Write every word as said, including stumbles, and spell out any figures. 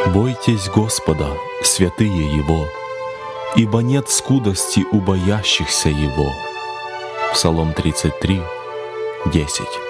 Бойтесь Господа, святые Его, ибо нет скудости у боящихся Его. Псалом тридцать три, десять.